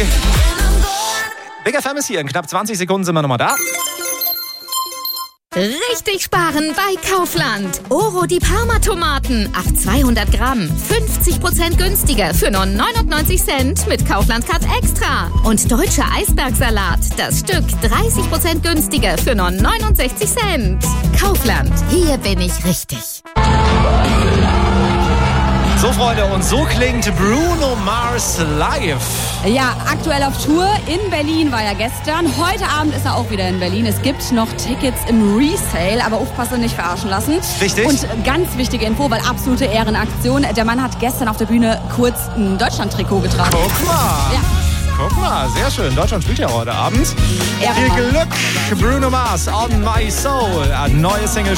Big FM ist hier. In knapp 20 Sekunden sind wir nochmal da. Richtig sparen bei Kaufland. Oro die Parma-Tomaten auf 200 Gramm. 50% günstiger für nur 99 Cent mit Kaufland Card Extra. Und deutscher Eisbergsalat. Das Stück 30% günstiger für nur 69 Cent. Kaufland. Hier bin ich richtig. So, Freunde, und so klingt Bruno Mars live. Ja, aktuell auf Tour in Berlin war er gestern. Heute Abend ist er auch wieder in Berlin. Es gibt noch Tickets im Resale, aber aufpassen, nicht verarschen lassen. Richtig. Und ganz wichtige Info, weil absolute Ehrenaktion. Der Mann hat gestern auf der Bühne kurz ein Deutschland-Trikot getragen. Guck mal. Ja. Guck mal, sehr schön. Deutschland spielt ja heute Abend. Viel Glück, Bruno Mars, On My Soul. Eine neue Single